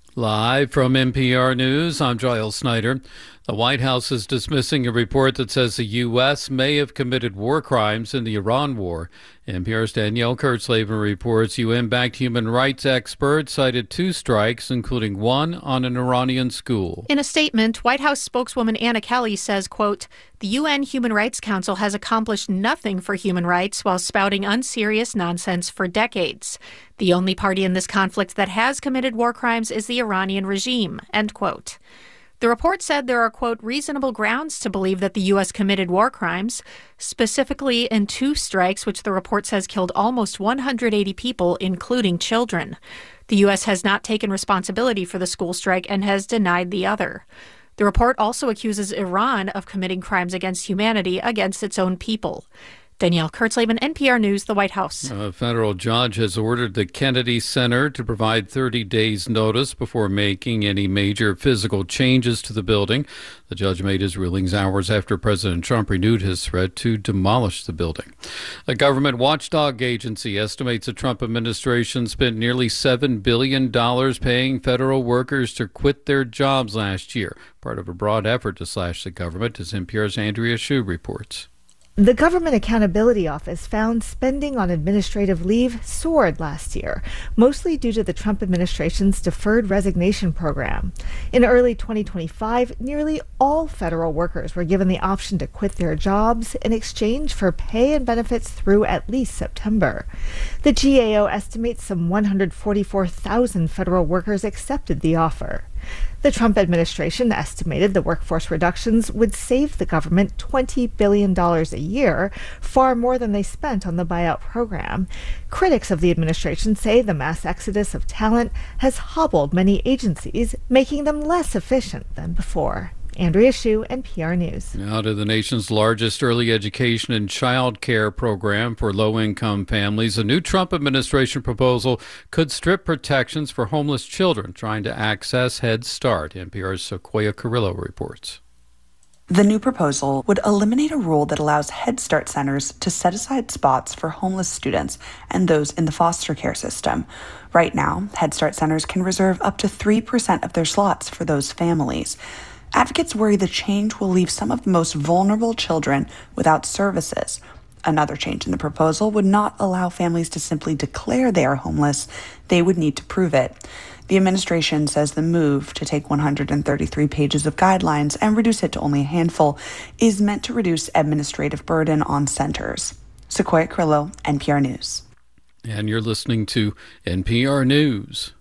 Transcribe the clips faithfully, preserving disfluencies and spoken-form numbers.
Live from N P R News, I'm Giles Snyder. The White House is dismissing a report that says the U S may have committed war crimes in the Iran war. N P R's Danielle Kurtzleben reports U N-backed human rights experts cited two strikes, including one on an Iranian school. In a statement, White House spokeswoman Anna Kelly says, quote, the U N Human Rights Council has accomplished nothing for human rights while spouting unserious nonsense for decades. The only party in this conflict that has committed war crimes is the Iranian regime, end quote. The report said there are, quote, reasonable grounds to believe that the U S committed war crimes, specifically in two strikes, which the report says killed almost one hundred eighty people, including children. The U S has not taken responsibility for the school strike and has denied the other. The report also accuses Iran of committing crimes against humanity against its own people. Danielle Kurtzleben, N P R News, the White House. A federal judge has ordered the Kennedy Center to provide thirty days notice before making any major physical changes to the building. The judge made his rulings hours after President Trump renewed his threat to demolish the building. A government watchdog agency estimates the Trump administration spent nearly seven billion dollars paying federal workers to quit their jobs last year, part of a broad effort to slash the government, as N P R's Andrea Hsu reports. The Government Accountability Office found spending on administrative leave soared last year, mostly due to the Trump administration's deferred resignation program. In early twenty twenty-five, nearly all federal workers were given the option to quit their jobs in exchange for pay and benefits through at least September. The G A O estimates some one hundred forty-four thousand federal workers accepted the offer. The Trump administration estimated the workforce reductions would save the government twenty billion dollars a year, far more than they spent on the buyout program. Critics of the administration say the mass exodus of talent has hobbled many agencies, making them less efficient than before. Andrea Hsu, N P R News. Now to the nation's largest early education and child care program for low-income families. A new Trump administration proposal could strip protections for homeless children trying to access Head Start. N P R's Sequoia Carrillo reports. The new proposal would eliminate a rule that allows Head Start centers to set aside spots for homeless students and those in the foster care system. Right now, Head Start centers can reserve up to three percent of their slots for those families. Advocates worry the change will leave some of the most vulnerable children without services. Another change in the proposal would not allow families to simply declare they are homeless. They would need to prove it. The administration says the move to take one hundred thirty-three pages of guidelines and reduce it to only a handful is meant to reduce administrative burden on centers. Sequoia Carrillo, N P R News. And you're listening to N P R News.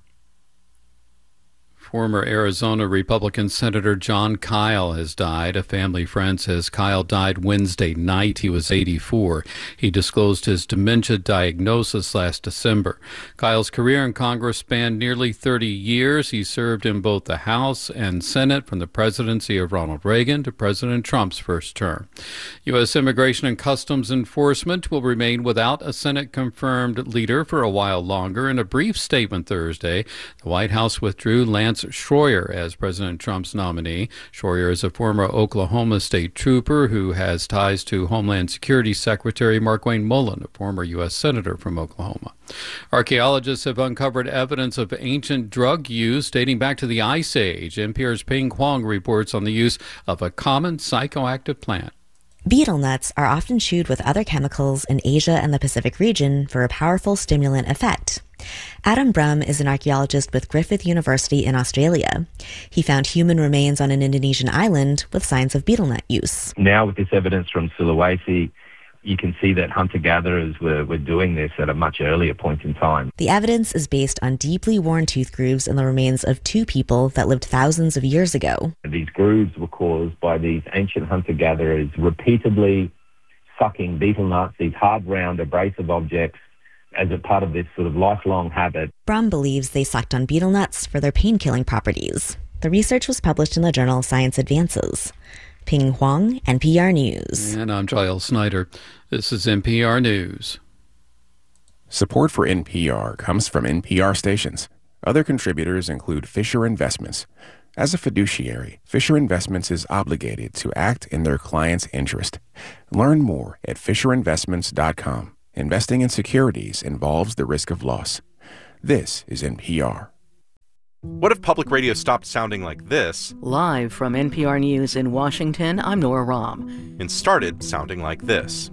Former Arizona Republican Senator Jon Kyl has died. A family friend says Kyl died Wednesday night. He was eighty-four. He disclosed his dementia diagnosis last December. Kyl's career in Congress spanned nearly thirty years. He served in both the House and Senate from the presidency of Ronald Reagan to President Trump's first term. U S Immigration and Customs Enforcement will remain without a Senate-confirmed leader for a while longer. In a brief statement Thursday, the White House withdrew Lance Schroyer as President Trump's nominee. Schroyer is a former Oklahoma State trooper who has ties to Homeland Security Secretary Markwayne Mullin, a former U S Senator from Oklahoma. Archaeologists have uncovered evidence of ancient drug use dating back to the Ice Age. N P R's Ping Huang reports on the use of a common psychoactive plant. Betel nuts are often chewed with other chemicals in Asia and the Pacific region for a powerful stimulant effect. Adam Brum is an archaeologist with Griffith University in Australia. He found human remains on an Indonesian island with signs of betel nut use. Now with this evidence from Sulawesi, you can see that hunter-gatherers were, were doing this at a much earlier point in time. The evidence is based on deeply worn tooth grooves in the remains of two people that lived thousands of years ago. These grooves were caused by these ancient hunter-gatherers repeatedly sucking betel nuts, these hard, round, abrasive objects, as a part of this sort of lifelong habit. Brum believes they sucked on betel nuts for their pain-killing properties. The research was published in the journal Science Advances. Ping Huang, N P R News. And I'm Giles Snyder. This is N P R News. Support for N P R comes from N P R stations. Other contributors include Fisher Investments. As a fiduciary, Fisher Investments is obligated to act in their client's interest. Learn more at fisher investments dot com. Investing in securities involves the risk of loss. This is N P R. What if public radio stopped sounding like this? Live from N P R News in Washington, I'm Nora Rahm. And started sounding like this.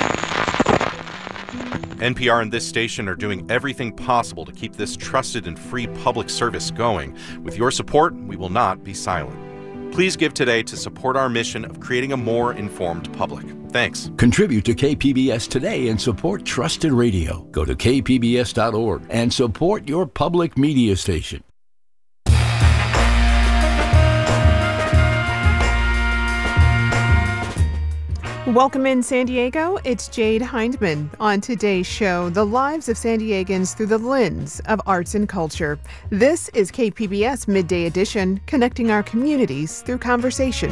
N P R and this station are doing everything possible to keep this trusted and free public service going. With your support, we will not be silent. Please give today to support our mission of creating a more informed public. Thanks. Contribute to K P B S today and support trusted radio. Go to k p b s dot org and support your public media station. Welcome in San Diego, it's Jade Hindman. On today's show, the lives of San Diegans through the lens of arts and culture. This is K P B S Midday Edition, connecting our communities through conversation.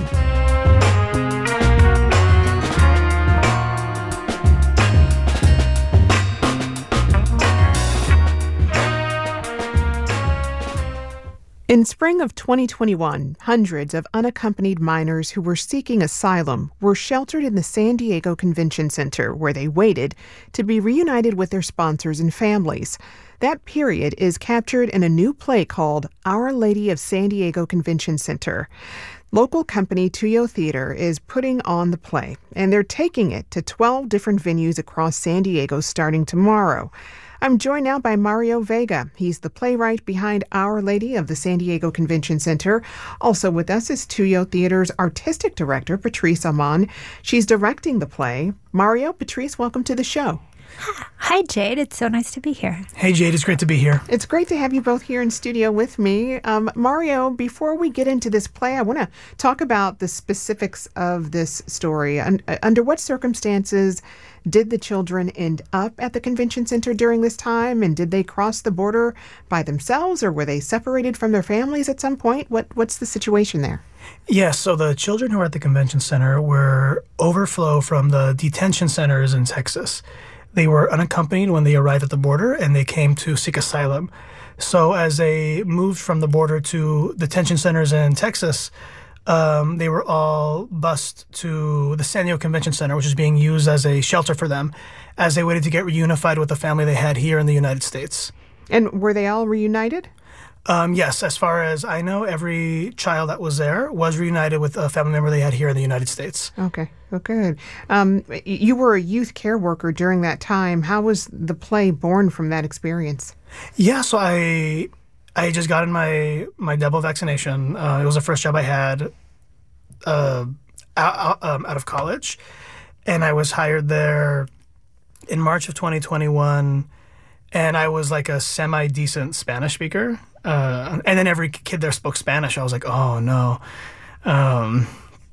In spring of twenty twenty-one, hundreds of unaccompanied minors who were seeking asylum were sheltered in the San Diego Convention Center, where they waited to be reunited with their sponsors and families. That period is captured in a new play called Our Lady of San Diego Convention Center. Local company Tuyo Theater is putting on the play, and they're taking it to twelve different venues across San Diego starting tomorrow. I'm joined now by Mario Vega. He's the playwright behind Our Lady of the San Diego Convention Center. Also with us is Tuyo Theater's artistic director, Patrice Amon. She's directing the play. Mario, Patrice, welcome to the show. Hi, Jade. It's so nice to be here. Hey, Jade. It's great to be here. It's great to have you both here in studio with me. Um, Mario, before we get into this play, I want to talk about the specifics of this story. Un- under what circumstances did the children end up at the convention center during this time? And did they cross the border by themselves, or were they separated from their families at some point? What What's the situation there? Yes, yeah, so the children who were at the convention center were overflow from the detention centers in Texas. They were unaccompanied when they arrived at the border, and they came to seek asylum. So as they moved from the border to detention centers in Texas, um, they were all bused to the San Diego Convention Center, which is being used as a shelter for them as they waited to get reunified with the family they had here in the United States. And were they all reunited? Um, yes, as far as I know, every child that was there was reunited with a family member they had here in the United States. Okay, well, good. Um, you were a youth care worker during that time. How was the play born from that experience? Yeah, so I I just got in my, my double vaccination. Uh, it was the first job I had uh, out, um, out of college, and I was hired there in March of twenty twenty-one, and I was like a semi-decent Spanish speaker. Uh, and then every kid there spoke Spanish. I was like, oh, no. Um,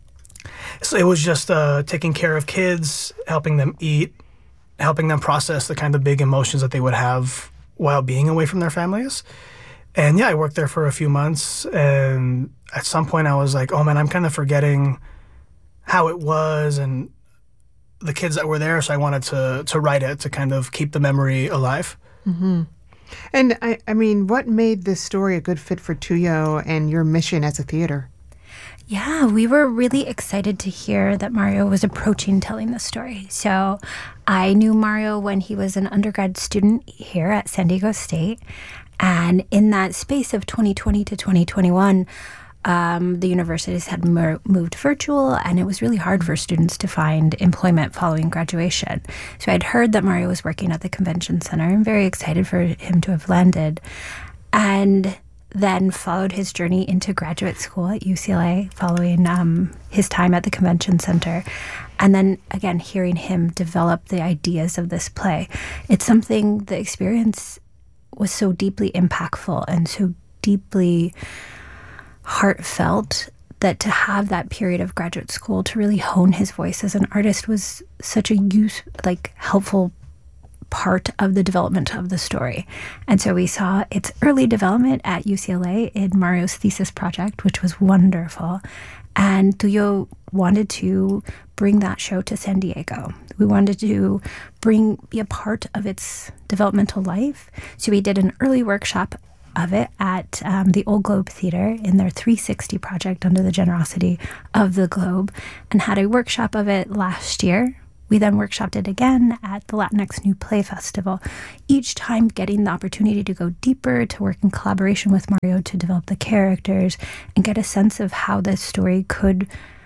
so it was just uh, taking care of kids, helping them eat, helping them process the kind of big emotions that they would have while being away from their families. And, yeah, I worked there for a few months. And at some point I was like, oh, man, I'm kind of forgetting how it was and the kids that were there. So I wanted to, to write it to kind of keep the memory alive. Mm-hmm. And, I, I mean, what made this story a good fit for Tuyo and your mission as a theater? Yeah, we were really excited to hear that Mario was approaching telling the story. So I knew Mario when he was an undergrad student here at San Diego State. And in that space of twenty twenty to twenty twenty-one, Um, the universities had mer- moved virtual, and it was really hard for students to find employment following graduation. So I'd heard that Mario was working at the convention center. I'm very excited for him to have landed. And then followed his journey into graduate school at U C L A following um, his time at the convention center. And then, again, hearing him develop the ideas of this play. It's something, the experience was so deeply impactful and so deeply heartfelt that to have that period of graduate school to really hone his voice as an artist was such a use, like helpful part of the development of the story. And so we saw its early development at U C L A in Mario's thesis project, which was wonderful. And Tuyo wanted to bring that show to San Diego. We wanted to bring, be a part of its developmental life. So we did an early workshop of it at um, the Old Globe Theater in their three sixty project under the generosity of the Globe, and had a workshop of it last year We then workshopped it again at the Latinx New Play Festival, each time getting the opportunity to go deeper, to work in collaboration with Mario to develop the characters and get a sense of how this story could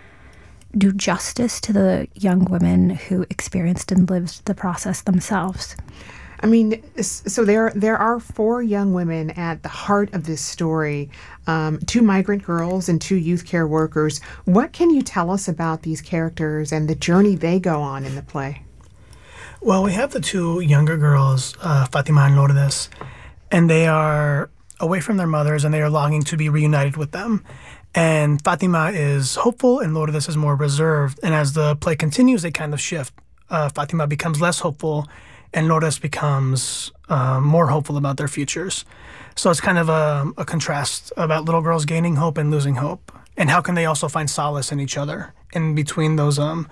do justice to the young women who experienced and lived the process themselves. I mean, so there there are four young women at the heart of this story, um, two migrant girls and two youth care workers. What can you tell us about these characters and the journey they go on in the play? Well, we have the two younger girls, uh, Fatima and Lourdes, and they are away from their mothers and they are longing to be reunited with them. And Fatima is hopeful and Lourdes is more reserved. And as the play continues, they kind of shift. Uh, Fatima becomes less hopeful and Lourdes becomes uh, more hopeful about their futures. So it's kind of a, a contrast about little girls gaining hope and losing hope. And how can they also find solace in each other in between those um,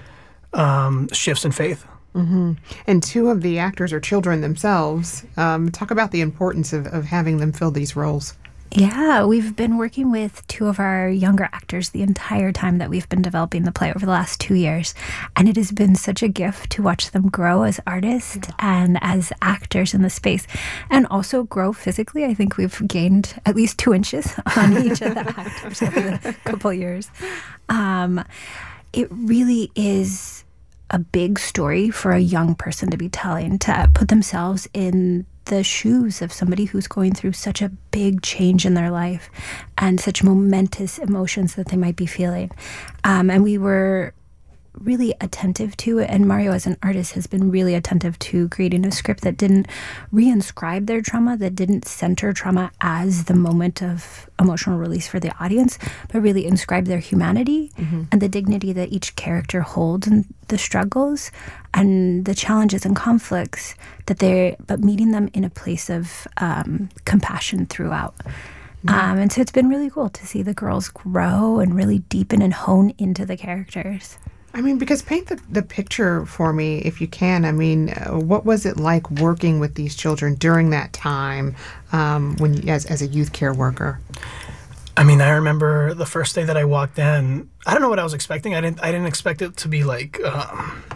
um, shifts in faith. Mm-hmm. And two of the actors are children themselves. Um, talk about the importance of, of having them fill these roles. Yeah, we've been working with two of our younger actors the entire time that we've been developing the play over the last two years. And it has been such a gift to watch them grow as artists yeah. and as actors in the space, and also grow physically. I think we've gained at least two inches on each of the actors over the couple years. Um, it really is a big story for a young person to be telling, to put themselves in the shoes of somebody who's going through such a big change in their life and such momentous emotions that they might be feeling. Um, and we were really attentive to it, and Mario as an artist has been really attentive to creating a script that didn't reinscribe their trauma, that didn't center trauma as the moment of emotional release for the audience, but really inscribe their humanity mm-hmm. and the dignity that each character holds and the struggles and the challenges and conflicts that they're, but meeting them in a place of um, compassion throughout. Mm-hmm. Um, and so it's been really cool to see the girls grow and really deepen and hone into the characters. I mean, because paint the, the picture for me, if you can. I mean, uh, what was it like working with these children during that time um, when you, as, as a youth care worker? I mean, I remember the first day that I walked in, I don't know what I was expecting. I didn't I didn't expect it to be like, um,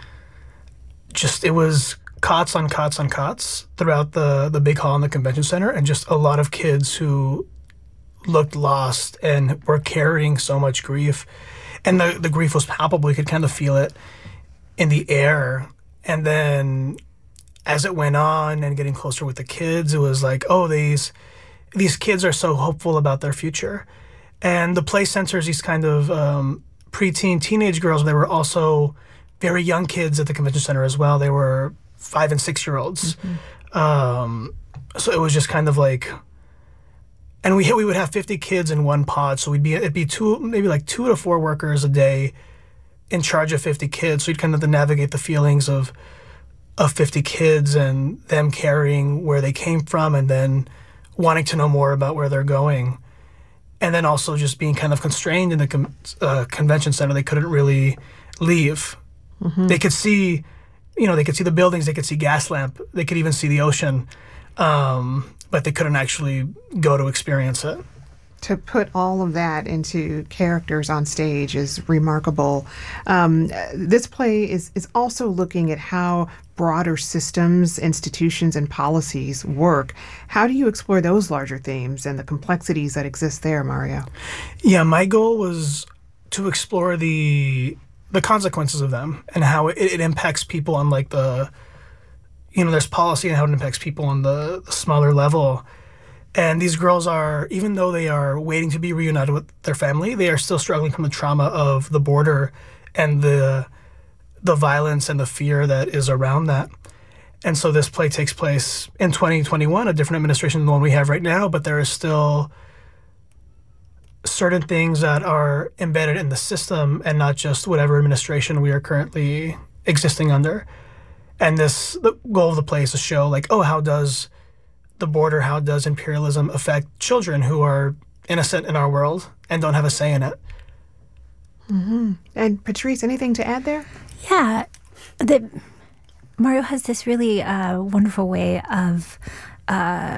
just, it was cots on cots on cots throughout the, the big hall in the convention center, and just a lot of kids who looked lost and were carrying so much grief. And the, the grief was palpable. You could kind of feel it in the air. And then as it went on and getting closer with the kids, it was like, oh, these these kids are so hopeful about their future. And the play centers these kind of um, preteen, teenage girls. They were also very young kids at the convention center as well. They were five and six-year-olds. Mm-hmm. Um, so it was just kind of like... And we we would have fifty kids in one pod, so we'd be it'd be two maybe like two to four workers a day in charge of fifty kids. So we'd kind of have to navigate the feelings of of fifty kids and them carrying where they came from, and then wanting to know more about where they're going, and then also just being kind of constrained in the com- uh, convention center. They couldn't really leave. Mm-hmm. They could see, you know, they could see the buildings, they could see Gaslamp, they could even see the ocean. Um, but they couldn't actually go to experience it. To put all of that into characters on stage is remarkable. Um, this play is, is also looking at how broader systems, institutions, and policies work. How do you explore those larger themes and the complexities that exist there, Mario? Yeah, my goal was to explore the the consequences of them and how it, it impacts people on like the... You know, there's policy and how it impacts people on the, the smaller level. And these girls are, even though they are waiting to be reunited with their family, they are still struggling from the trauma of the border and the the violence and the fear that is around that. And so this play takes place in twenty twenty-one, a different administration than the one we have right now, but there is still certain things that are embedded in the system and not just whatever administration we are currently existing under. And this, the goal of the play is to show, like, oh, how does the border, how does imperialism affect children who are innocent in our world and don't have a say in it? Mm-hmm. And Patrice, anything to add there? Yeah, the, Mario has this really uh, wonderful way of uh,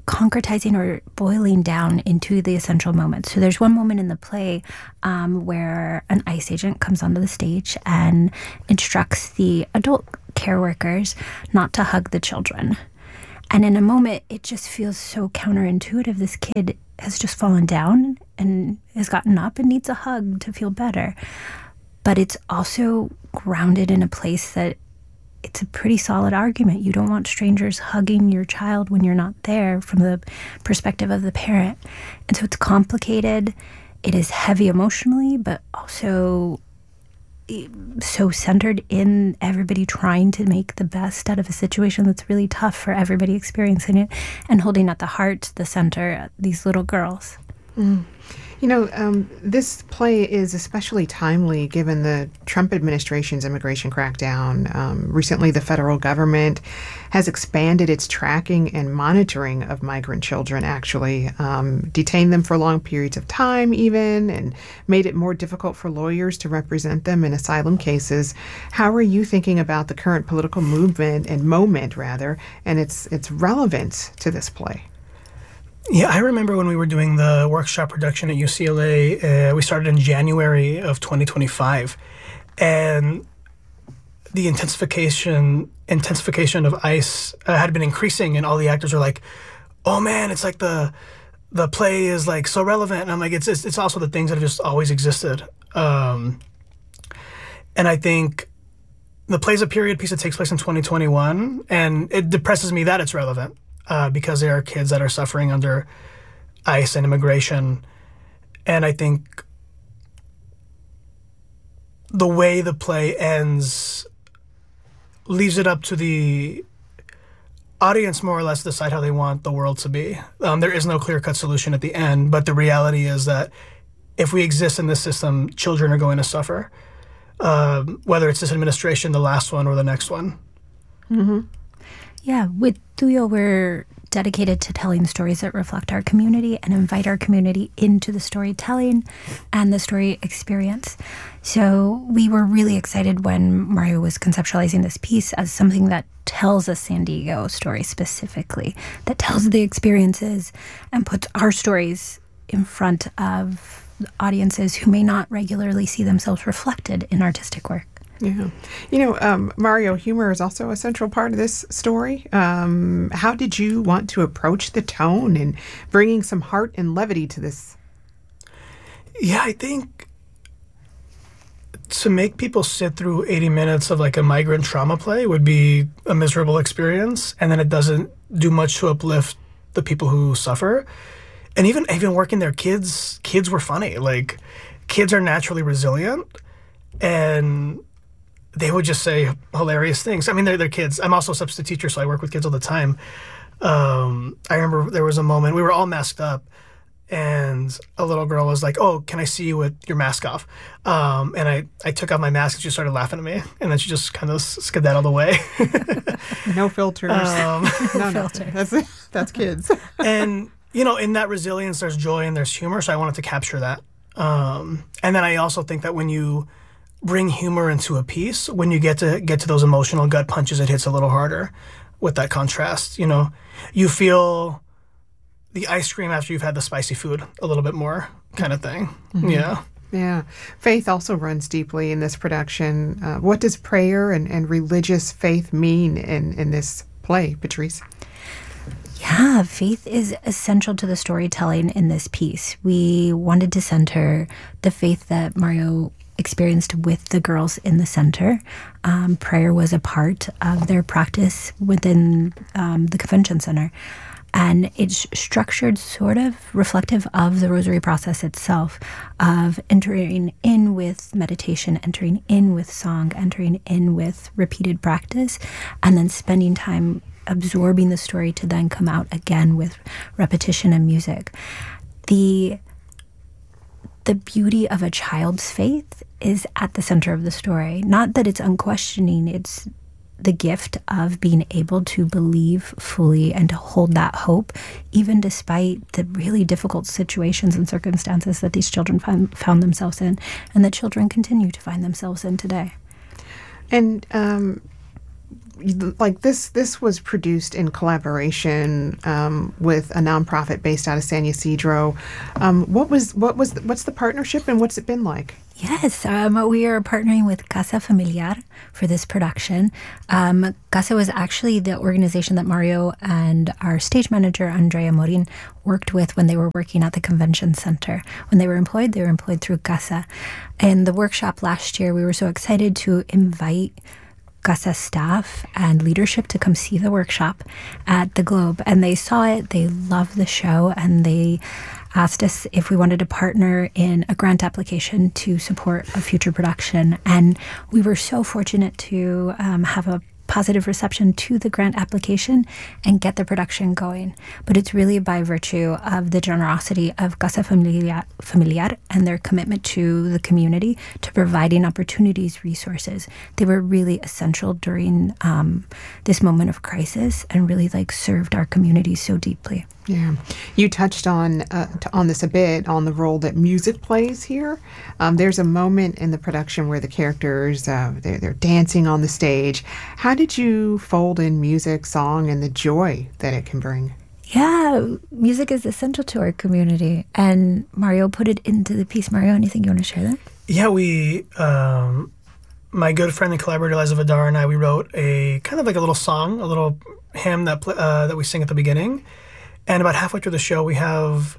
concretizing or boiling down into the essential moments. So there's one moment in the play um, where an ICE agent comes onto the stage and instructs the adult care workers not to hug the children. And in a moment, it just feels so counterintuitive. This kid has just fallen down and has gotten up and needs a hug to feel better. But it's also grounded in a place that it's a pretty solid argument. You don't want strangers hugging your child when you're not there from the perspective of the parent. And so it's complicated. It is heavy emotionally, but also so centered in everybody trying to make the best out of a situation that's really tough for everybody experiencing it, and holding at the heart, the center, these little girls. Mm. You know, um, this play is especially timely given the Trump administration's immigration crackdown. Um, recently, the federal government has expanded its tracking and monitoring of migrant children, actually, um, detained them for long periods of time even, and made it more difficult for lawyers to represent them in asylum cases. How are you thinking about the current political movement and moment, rather, and its its relevance to this play? Yeah, I remember when we were doing the workshop production at U C L A, uh, we started in January of twenty twenty-five, and the intensification intensification of ICE uh, had been increasing, and all the actors were like, "Oh man, it's like the the play is like so relevant." And I'm like, "It's it's, it's also the things that have just always existed," um, and I think the play's a period piece that takes place in twenty twenty-one, and it depresses me that it's relevant. Uh, because there are kids that are suffering under ICE and immigration. And I think the way the play ends leaves it up to the audience more or less to decide how they want the world to be. Um, there is no clear-cut solution at the end, but the reality is that if we exist in this system, children are going to suffer, uh, whether it's this administration, the last one, or the next one. Mm-hmm. Yeah, with Tuyo, we're dedicated to telling stories that reflect our community and invite our community into the storytelling and the story experience. So we were really excited when Mario was conceptualizing this piece as something that tells a San Diego story specifically, that tells the experiences and puts our stories in front of audiences who may not regularly see themselves reflected in artistic work. Yeah. You know, um, Mario, humor is also a central part of this story. Um, how did you want to approach the tone and bringing some heart and levity to this? Yeah, I think to make people sit through eighty minutes of like a migrant trauma play would be a miserable experience. And then it doesn't do much to uplift the people who suffer. And even, even working there, kids, kids were funny. Like, kids are naturally resilient. And they would just say hilarious things. I mean, they're, they're kids. I'm also a substitute teacher, so I work with kids all the time. Um, I remember there was a moment, we were all masked up, and a little girl was like, "Oh, can I see you with your mask off?" Um, and I, I took off my mask, and she started laughing at me, and then she just kind of skedaddled away. No filters. Um, no filters. That's, that's kids. And, you know, in that resilience, there's joy and there's humor, so I wanted to capture that. Um, and then I also think that when you bring humor into a piece, when you get to get to those emotional gut punches, it hits a little harder with that contrast. You know, you feel the ice cream after you've had the spicy food a little bit more, kind of thing. Mm-hmm. Yeah. Yeah. Faith also runs deeply in this production. Uh, what does prayer and, and religious faith mean in, in this play, Patrice? Yeah, faith is essential to the storytelling in this piece. We wanted to center the faith that Mario experienced with the girls in the center. Um, prayer was a part of their practice within um, the convention center. And it's structured sort of reflective of the rosary process itself, of entering in with meditation, entering in with song, entering in with repeated practice, and then spending time absorbing the story to then come out again with repetition and music. The The beauty of a child's faith is at the center of the story. Not that it's unquestioning, it's the gift of being able to believe fully and to hold that hope, even despite the really difficult situations and circumstances that these children find, found themselves in, and that children continue to find themselves in today. And um, like this, this was produced in collaboration um, with a nonprofit based out of San Ysidro. Um, what was what was what's the partnership and what's it been like? Yes, um, we are partnering with Casa Familiar for this production. Um, Casa was actually the organization that Mario and our stage manager, Andrea Morin, worked with when they were working at the convention center. When they were employed, they were employed through Casa. In the workshop last year, we were so excited to invite Casa staff and leadership to come see the workshop at the Globe. And they saw it, they loved the show, and they asked us if we wanted to partner in a grant application to support a future production. And we were so fortunate to um, have a positive reception to the grant application and get the production going. But it's really by virtue of the generosity of Casa Familiar, Familiar and their commitment to the community, to providing opportunities, resources. They were really essential during um, this moment of crisis and really like served our community so deeply. Yeah, you touched on uh, t- on this a bit, on the role that music plays here. Um, there's a moment in the production where the characters, uh, they're, they're dancing on the stage. How did you fold in music, song, and the joy that it can bring? Yeah, music is essential to our community, and Mario put it into the piece. Mario, anything you want to share there? Yeah, we, um, my good friend and collaborator Liza Vidar and I, we wrote a kind of like a little song, a little hymn that pl- uh, that we sing at the beginning. And about halfway through the show, we have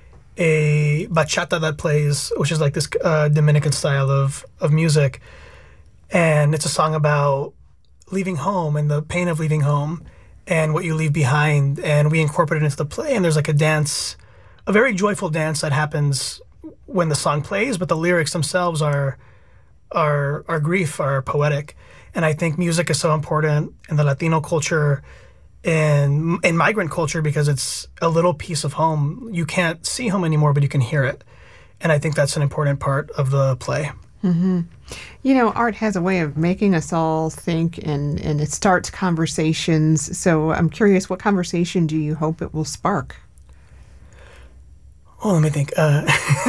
a bachata that plays, which is like this uh, Dominican style of, of music. And it's a song about leaving home and the pain of leaving home and what you leave behind. And we incorporate it into the play. And there's like a dance, a very joyful dance that happens when the song plays, but the lyrics themselves are, are, are grief, are poetic. And I think music is so important in the Latino culture, in in migrant culture, because it's a little piece of home. You can't see home anymore, but you can hear it. And I think that's an important part of the play. Mm-hmm. You know, art has a way of making us all think, and, and it starts conversations. So I'm curious, what conversation do you hope it will spark? Oh, let me think. Uh,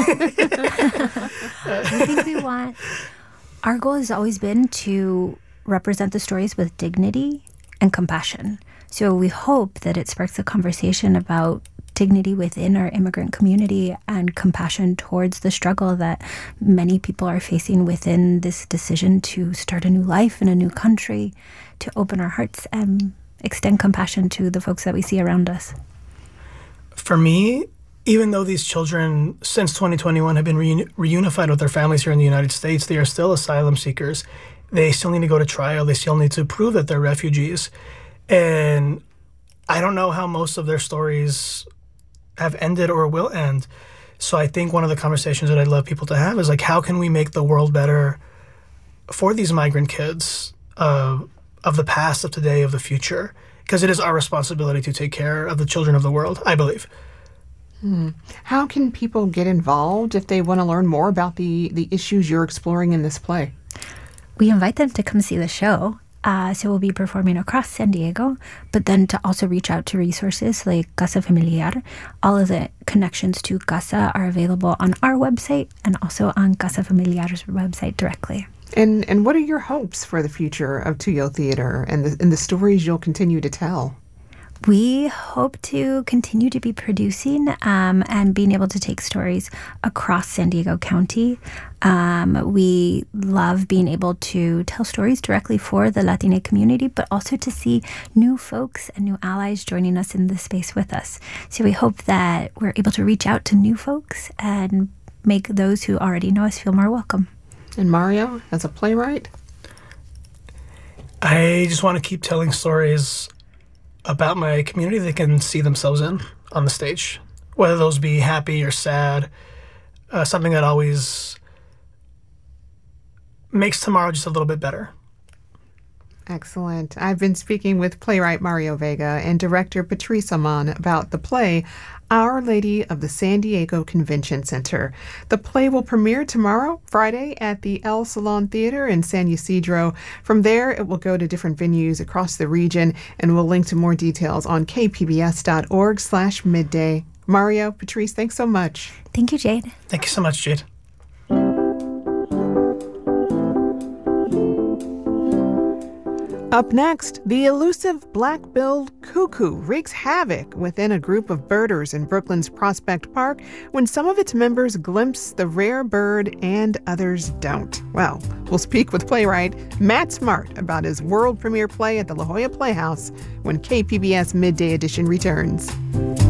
I think we want, our goal has always been to represent the stories with dignity and compassion. So we hope that it sparks a conversation about dignity within our immigrant community and compassion towards the struggle that many people are facing within this decision to start a new life in a new country, to open our hearts and extend compassion to the folks that we see around us. For me, even though these children since twenty twenty-one have been reuni- reunified with their families here in the United States, they are still asylum seekers. They still need to go to trial. They still need to prove that they're refugees. And I don't know how most of their stories have ended or will end. So I think one of the conversations that I'd love people to have is like, how can we make the world better for these migrant kids uh, of the past, of today, of the future? Because it is our responsibility to take care of the children of the world, I believe. Hmm. How can people get involved if they want to learn more about the, the issues you're exploring in this play? We invite them to come see the show. Uh, so we'll be performing across San Diego, but then to also reach out to resources like Casa Familiar. All of the connections to Casa are available on our website and also on Casa Familiar's website directly. And and what are your hopes for the future of Tuyo Theater and the, and the stories you'll continue to tell? We hope to continue to be producing um, and being able to take stories across San Diego County. Um, we love being able to tell stories directly for the Latina community, but also to see new folks and new allies joining us in this space with us. So we hope that we're able to reach out to new folks and make those who already know us feel more welcome. And Mario, as a playwright? I just want to keep telling stories about my community they can see themselves in on the stage, whether those be happy or sad, uh, something that always makes tomorrow just a little bit better. Excellent. I've been speaking with playwright Mario Vega and director Patrice Amon about the play Our Lady of the San Diego Convention Center. The play will premiere tomorrow, Friday, at the El Salon Theater in San Ysidro. From there, it will go to different venues across the region, and we'll link to more details on kpbs.org slash midday. Mario, Patrice, thanks so much. Thank you, Jade. Thank you so much, Jade. Up next, the elusive black-billed cuckoo wreaks havoc within a group of birders in Brooklyn's Prospect Park when some of its members glimpse the rare bird and others don't. Well, we'll speak with playwright Matt Smart about his world premiere play at the La Jolla Playhouse when K P B S Midday Edition returns.